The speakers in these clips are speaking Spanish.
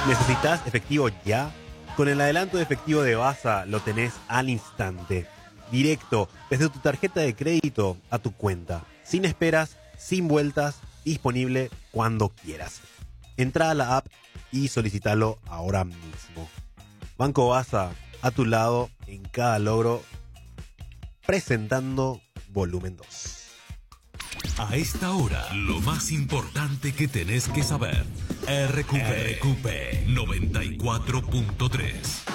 ¿Necesitas efectivo ya? Con el adelanto de efectivo de Baza lo tenés al instante. Directo, desde tu tarjeta de crédito a tu cuenta. Sin esperas, sin vueltas, disponible cuando quieras. Entra a la app y solicítalo ahora mismo. Banco Baza, a tu lado en cada logro, presentando volumen 2. A esta hora, lo más importante que tenés que saber. RQP 94.3.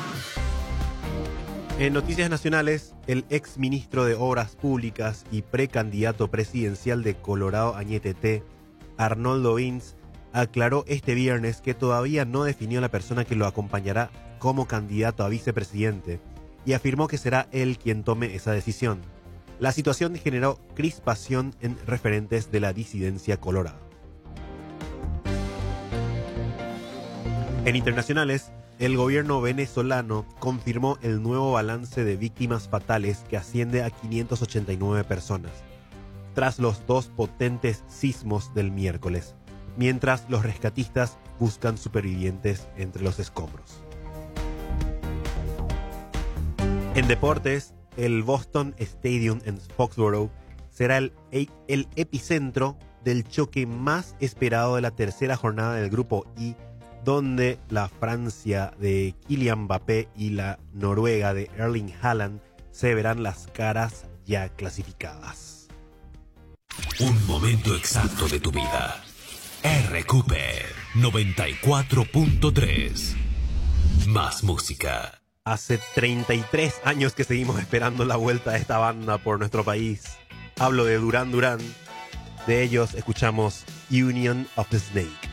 En noticias nacionales, el ex ministro de Obras Públicas y precandidato presidencial de Colorado Añetete, Arnoldo Vince, aclaró este viernes que todavía no definió la persona que lo acompañará como candidato a vicepresidente y afirmó que será él quien tome esa decisión. La situación generó crispación en referentes de la disidencia colorada. En internacionales, el gobierno venezolano confirmó el nuevo balance de víctimas fatales que asciende a 589 personas, tras los dos potentes sismos del miércoles, mientras los rescatistas buscan supervivientes entre los escombros. En deportes, el Boston Stadium en Foxborough será el epicentro del choque más esperado de la tercera jornada del Grupo I, donde la Francia de Kylian Mbappé y la Noruega de Erling Haaland se verán las caras ya clasificadas. Un momento exacto de tu vida. RQP 94.3. Más música. Hace 33 años que seguimos esperando la vuelta de esta banda por nuestro país. Hablo de Duran Duran. De ellos escuchamos Union of the Snake.